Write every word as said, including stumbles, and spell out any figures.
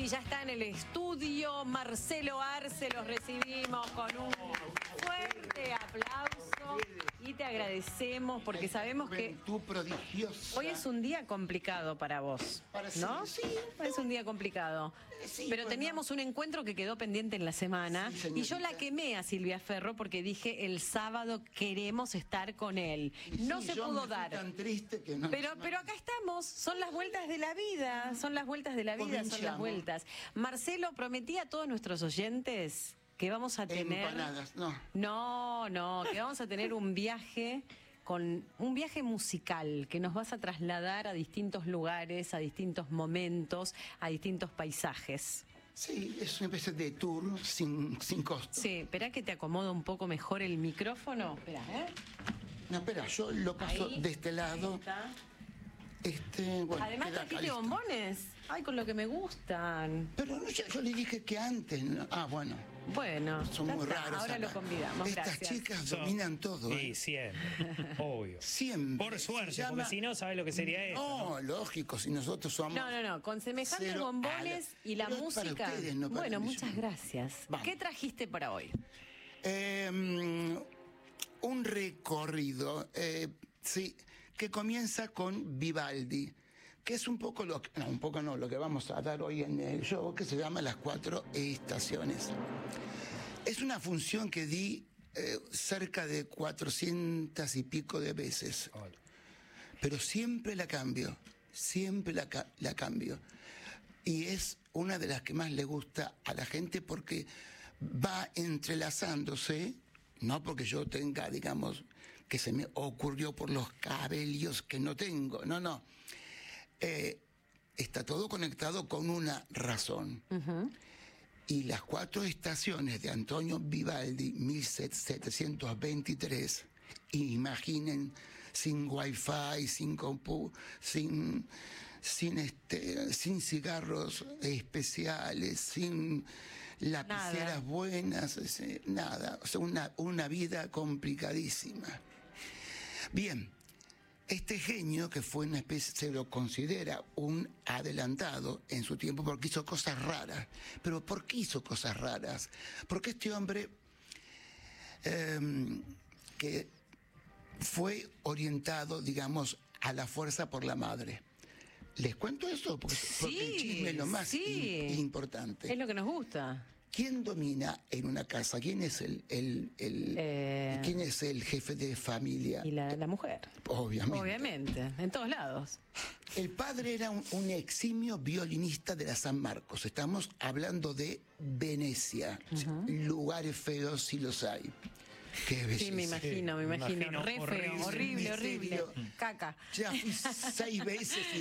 sí, ya está en el estudio. Marcelo Arce, los recibimos con un fuerte aplauso y te agradecemos porque sabemos que Juventud prodigiosa. hoy es un día complicado para vos, Para ¿no? sí, Hoy es un día complicado. Sí, Pero bueno. teníamos un encuentro que quedó pendiente en la semana Sí, y yo la señorita. quemé a Silvia Ferro porque dije el sábado queremos estar con él. Y No sí, se yo pudo me fui dar. tan triste que no. Pero, pero acá estamos, son las vueltas de la vida, son las vueltas de la vida, son las Comenzamos. vueltas. Marcelo, prometí a todos nuestros oyentes que vamos a tener... Empanadas, no. No, no, que vamos a tener un viaje con un viaje musical que nos vas a trasladar a distintos lugares, a distintos momentos, a distintos paisajes. Sí, es una especie de tour sin, sin costo. Sí, espera que te acomodo un poco mejor el micrófono. Espera, ¿eh? No, espera, yo lo paso Ahí, de este lado. ahí está. Este, bueno, Además queda acá, trajiste listo. bombones. Ay, con lo que me gustan. Pero no, yo, yo le dije que antes. ¿no? Ah, bueno. Bueno, Son ya muy está, raros. ahora acá. lo convidamos. Estas Gracias. chicas Son- dominan todo. Sí, ¿eh? siempre, obvio. Siempre. Por Se suerte, llama- porque si no, ¿sabes lo que sería esto? No, lógico, si nosotros somos. No, no, no, con semejantes cero bombones ala. y la Pero es para música. ustedes, no para Bueno, mí. muchas gracias. Vamos. ¿Qué trajiste para hoy? Eh, un recorrido, eh, sí, que comienza con Vivaldi, que es un poco lo que, no, un poco no, lo que vamos a dar hoy en el show, que se llama Las Cuatro Estaciones. Es una función que di eh, cerca de cuatrocientas y pico de veces, Hola. pero siempre la cambio, siempre la, ca- la cambio. Y es una de las que más le gusta a la gente porque va entrelazándose, no porque yo tenga, digamos, que se me ocurrió por los cabellos que no tengo, no, no. Eh, está todo conectado con una razón. Y Las Cuatro Estaciones de Antonio Vivaldi, mil setecientos veintitrés, imaginen, sin wifi, sin compu, sin, sin, este, sin cigarros especiales, sin lapiceras Nada. buenas, ese, nada, o sea, una, una vida complicadísima. Bien, este genio, que fue una especie, se lo considera un adelantado en su tiempo porque hizo cosas raras. Pero ¿por qué hizo cosas raras? Porque este hombre eh, que fue orientado, digamos, a la fuerza por la madre. ¿Les cuento eso? Porque, porque el chisme es lo más sí. in- importante. Es lo que nos gusta. ¿Quién domina en una casa? ¿Quién es el, el, el- Eh. ¿quién es el jefe de familia? Y la, la mujer. Obviamente. Obviamente, en todos lados. El padre era un, un eximio violinista de la San Marcos. Estamos hablando de Venecia. Lugares feos si los hay. Qué belleza. Sí, me imagino, me me imagino. imagino Re feo, horrible. horrible, horrible. Miserio. Caca. Ya fui seis veces y